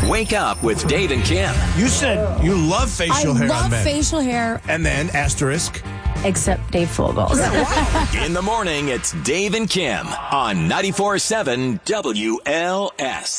Wake up with Dave and Kim. You said you love facial hair on I love men. facial hair, And then asterisk. except Dave Fogels. In the morning, it's Dave and Kim on 94.7 WLS.